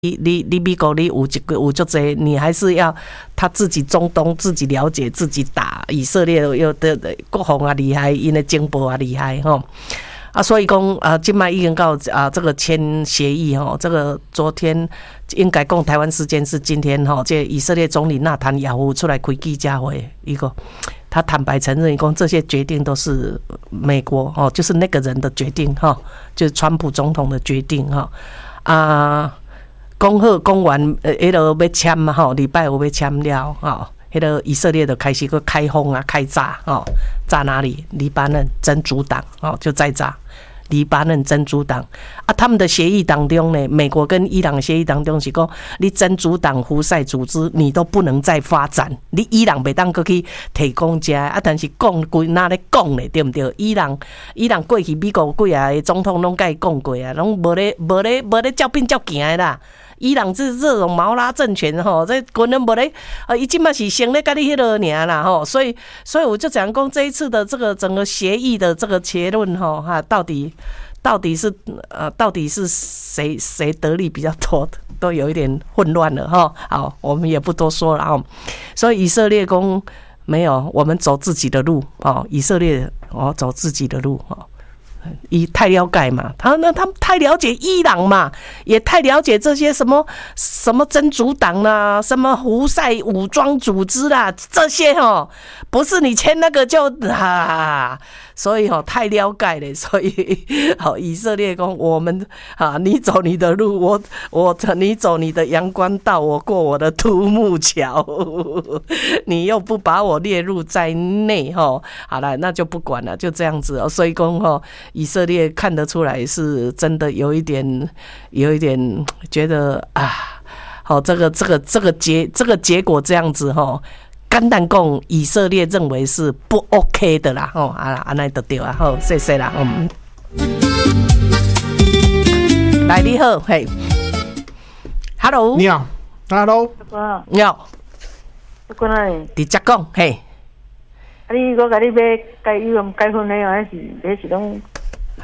你美国你有足济，你还是要他自己中东自己了解自己打。以色列有的国防啊厉害，因的情报啊厉害吼。所以讲现在已经到这个签协议吼，这个昨天应该讲台湾时间是今天吼，这以色列总理纳坦雅胡出来开记者会，他坦白承认讲这些决定都是美国就是那个人的决定就是川普总统的决定讲好讲完迄落要签嘛礼拜五要签了迄落以色列就开始去开轰啊开炸炸哪里？黎巴嫩真主党就在炸黎巴嫩真主党他们的协议当中呢，美国跟伊朗的协议当中是讲，你真主党胡塞组织你都不能再发展，你伊朗袂当去提供这但是讲规哪咧讲咧，对不对？伊朗过去美国几个总统拢甲伊讲过拢无咧照变照行的啦。伊朗这种毛拉政权这根本无咧伊即马是先咧甲你迄落尔啦所以我就讲这一次的这个整个协议的这个结论到底是谁得利比较多的，都有一点混乱了好，我们也不多说了所以以色列说没有，我们走自己的路以色列走自己的路太了解嘛，他们太了解伊朗嘛，也太了解这些什么真主党啦，什么胡塞武装组织啦，这些不是你签那个就所以太了解了，所以以色列说我们你走你的路，你走你的阳关道，我过我的独木桥，你又不把我列入在内好了，那就不管了，就这样子所以说以色列看得出来是真的有一点觉得这个结果这样子简单讲，以色列认为是不 OK 的啦安尼就对啊好，谢谢啦来你好嘿 ，Hello 你好 ，Hello 你好， 在哪里？ 直接讲嘿。 你我甲你要解婚的还是拢